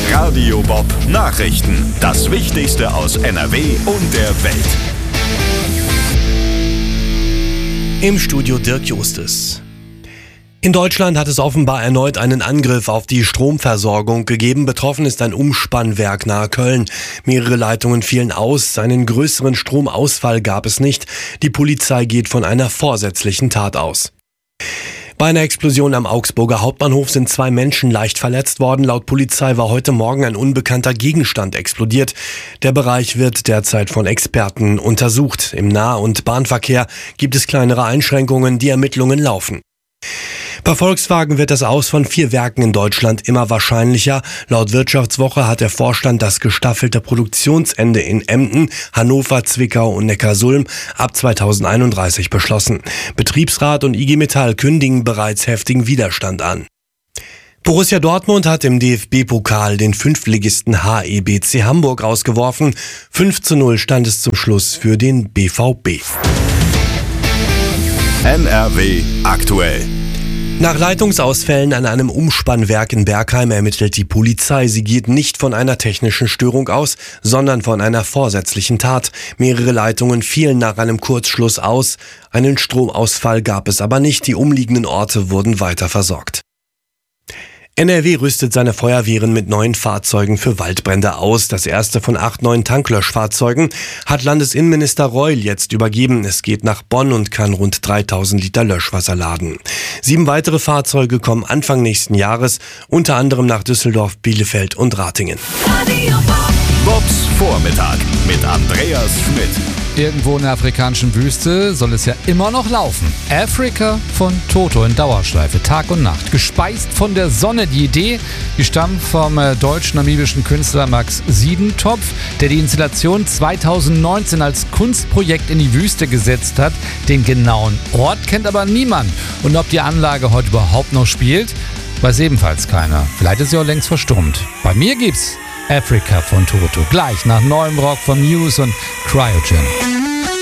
Radio Bob Nachrichten. Das Wichtigste aus NRW und der Welt. Im Studio Dirk Justus. In Deutschland hat es offenbar erneut einen Angriff auf die Stromversorgung gegeben. Betroffen ist ein Umspannwerk nahe Köln. Mehrere Leitungen fielen aus. Einen größeren Stromausfall gab es nicht. Die Polizei geht von einer vorsätzlichen Tat aus. Bei einer Explosion am Augsburger Hauptbahnhof sind 2 Menschen leicht verletzt worden. Laut Polizei war heute Morgen ein unbekannter Gegenstand explodiert. Der Bereich wird derzeit von Experten untersucht. Im Nah- und Bahnverkehr gibt es kleinere Einschränkungen. Die Ermittlungen laufen. Bei Volkswagen wird das Aus von 4 Werken in Deutschland immer wahrscheinlicher. Laut Wirtschaftswoche hat der Vorstand das gestaffelte Produktionsende in Emden, Hannover, Zwickau und Neckarsulm ab 2031 beschlossen. Betriebsrat und IG Metall kündigen bereits heftigen Widerstand an. Borussia Dortmund hat im DFB-Pokal den 5-Ligisten HEBC Hamburg rausgeworfen. 5:0 stand es zum Schluss für den BVB. NRW aktuell. Nach Leitungsausfällen an einem Umspannwerk in Bergheim ermittelt die Polizei. Sie geht nicht von einer technischen Störung aus, sondern von einer vorsätzlichen Tat. Mehrere Leitungen fielen nach einem Kurzschluss aus. Einen Stromausfall gab es aber nicht. Die umliegenden Orte wurden weiter versorgt. NRW rüstet seine Feuerwehren mit neuen Fahrzeugen für Waldbrände aus. Das erste von 8 neuen Tanklöschfahrzeugen hat Landesinnenminister Reul jetzt übergeben. Es geht nach Bonn und kann rund 3000 Liter Löschwasser laden. 7 weitere Fahrzeuge kommen Anfang nächsten Jahres, unter anderem nach Düsseldorf, Bielefeld und Ratingen. Bobs Vormittag mit Andreas Schmidt. Irgendwo in der afrikanischen Wüste soll es ja immer noch laufen. Africa von Toto in Dauerschleife, Tag und Nacht. Gespeist von der Sonne. Die Idee, die stammt vom deutsch-namibischen Künstler Max Siedentopf, der die Installation 2019 als Kunstprojekt in die Wüste gesetzt hat. Den genauen Ort kennt aber niemand. Und ob die Anlage heute überhaupt noch spielt, weiß ebenfalls keiner. Vielleicht ist sie auch längst verstummt. Bei mir gibt's Africa von Toto. Gleich nach neuem Rock von Muse und Cryogen.